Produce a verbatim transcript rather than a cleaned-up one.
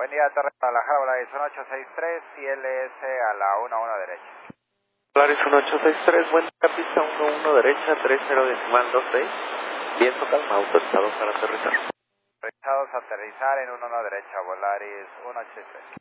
Buen día, Torre Guadalajara, Volaris uno ocho seis tres, I L S a la uno uno derecha. Volaris uno ocho seis tres, buen día, pista uno uno derecha, tres cero decimal dos seis, viento calma, autorizado para aterrizar. Autorizados a aterrizar en uno uno derecha, Volaris uno ocho seis tres.